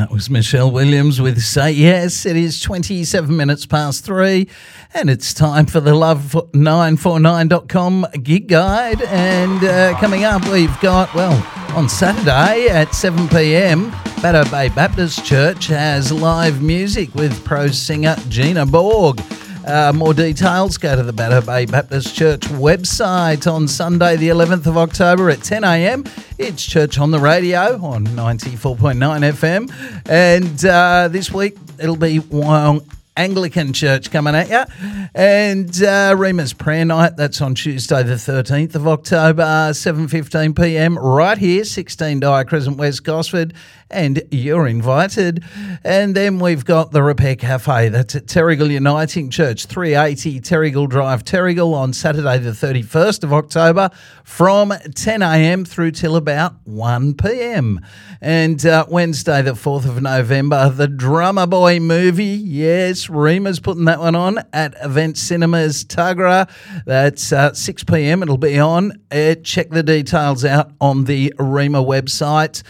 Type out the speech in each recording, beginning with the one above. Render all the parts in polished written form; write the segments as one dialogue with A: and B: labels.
A: That was Michelle Williams with Say Yes. It is 27 minutes past 3 and it's time for the Love949.com gig guide. And coming up, we've got, on Saturday at 7 p.m, Batto Bay Baptist Church has live music with pro singer Gina Borg. More details, go to the Batto Bay Baptist Church website. On Sunday the 11th of October at 10 a.m, it's Church on the Radio on 94.9 FM. And this week it'll be Wyong Anglican Church coming at you. And Rima's Prayer Night, that's on Tuesday the 13th of October, 7:15 p.m, right here, 16 Dyer Crescent, West Gosford, and you're invited. And then we've got the Repair Cafe, that's at Terrigal Uniting Church, 380 Terrigal Drive, Terrigal, on Saturday the 31st of October from 10 a.m. through till about 1 p.m. And Wednesday the 4th of November, the Drummer Boy movie, yes, Rima's putting that one on at Event Cinemas Tuggerah. That's 6 p.m. It'll be on. Check the details out on the Rima website,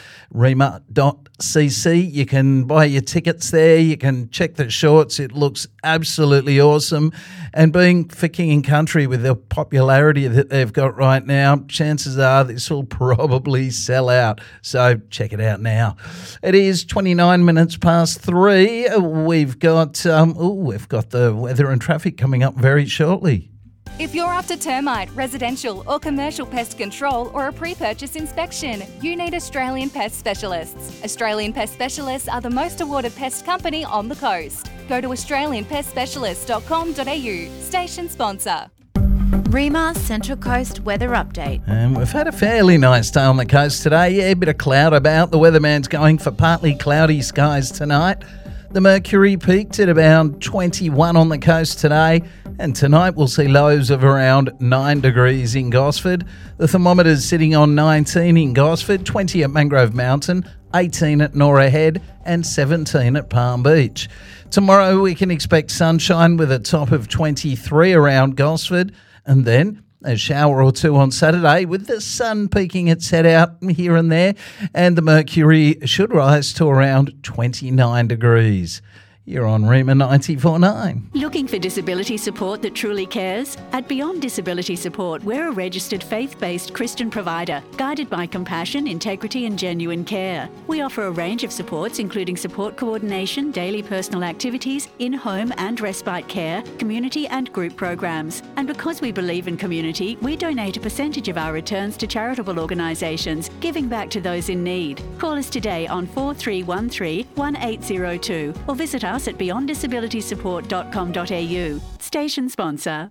A: rima.cc. You can buy your tickets there. You can check the shorts. It looks absolutely awesome. And being for King and Country with the popularity that they've got right now, chances are this will probably sell out. So check it out now. It is 29 minutes past 3. We've got the weather and traffic coming up very shortly.
B: If you're after termite, residential or commercial pest control or a pre-purchase inspection, you need Australian Pest Specialists. Australian Pest Specialists are the most awarded pest company on the coast. Go to australianpestspecialists.com.au. Station sponsor.
C: Rima Central Coast Weather Update.
A: And we've had a fairly nice day on the coast today. Yeah, a bit of cloud about. The weatherman's going for partly cloudy skies tonight. The mercury peaked at about 21 on the coast today, and tonight we'll see lows of around 9 degrees in Gosford. The thermometer's sitting on 19 in Gosford, 20 at Mangrove Mountain, 18 at Norah Head, and 17 at Palm Beach. Tomorrow we can expect sunshine with a top of 23 around Gosford, and then a shower or two on Saturday with the sun peeking its head out here and there, and the mercury should rise to around 29 degrees. You're on Rima 94.9.
D: Looking for disability support that truly cares? At Beyond Disability Support, we're a registered faith-based Christian provider, guided by compassion, integrity and genuine care. We offer a range of supports, including support coordination, daily personal activities, in-home and respite care, community and group programs. And because we believe in community, we donate a percentage of our returns to charitable organisations, giving back to those in need. Call us today on 4313 1802 or visit us at beyonddisabilitysupport.com.au. Station sponsor.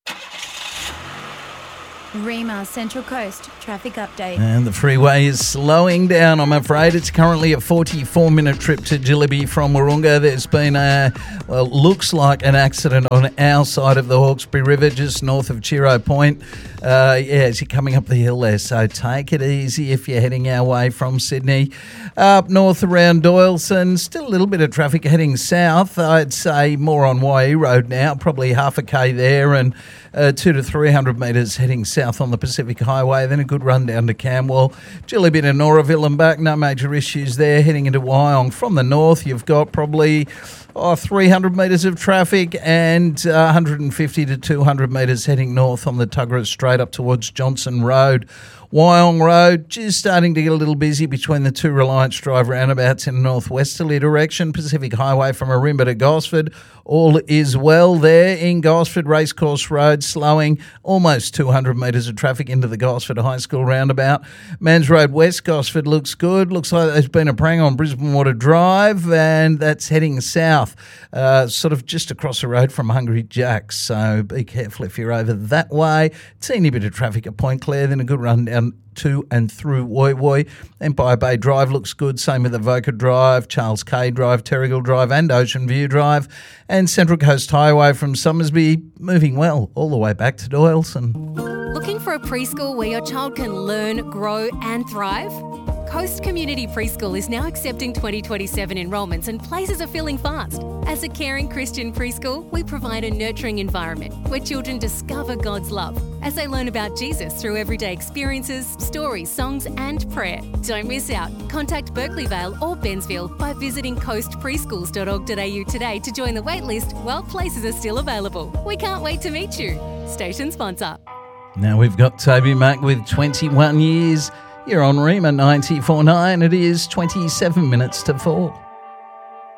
C: Rima Central Coast Traffic Update.
A: And the freeway is slowing down, I'm afraid. It's currently a 44-minute trip to Jillaby from Wahroonga. There's been looks like an accident on our side of the Hawkesbury River, just north of Chiro Point. As you're coming up the hill there, so take it easy if you're heading our way from Sydney. Up north around Doyleson, still a little bit of traffic heading south. I'd say more on YE Road now, probably half a K there, and 200 to 300 metres heading south on the Pacific Highway, then a good run down to Camwell, Jillaby to Noraville and back, no major issues there. Heading into Wyong from the north, you've got probably 300 metres of traffic and 150 to 200 metres heading north on the Tuggerah straight up towards Johnson Road. Wyong Road, just starting to get a little busy between the two Reliance Drive roundabouts in a northwesterly direction. Pacific Highway from Arimba to Gosford, all is well there in Gosford. Racecourse Road slowing, almost 200 metres of traffic into the Gosford High School roundabout. Mans Road West Gosford looks good. Looks like there's been a prang on Brisbane Water Drive, and that's heading south, sort of just across the road from Hungry Jack's. So be careful if you're over that way. Teeny bit of traffic at Point Clare, then a good run down to and through Woy Woy. Empire Bay Drive looks good, same with Avoca Drive, Charles K Drive, Terrigal Drive and Ocean View Drive. And Central Coast Highway from Somersby moving well all the way back to Doyleson.
E: Looking for a preschool where your child can learn, grow and thrive? Coast Community Preschool is now accepting 2027 enrolments and places are filling fast. As a caring Christian preschool, we provide a nurturing environment where children discover God's love as they learn about Jesus through everyday experiences, stories, songs and prayer. Don't miss out. Contact Berkeleyvale or Bensville by visiting coastpreschools.org.au today to join the waitlist while places are still available. We can't wait to meet you. Station sponsor.
A: Now we've got Toby Mac with 21 years. You're on Rima 94.9. It is 27 minutes to 4.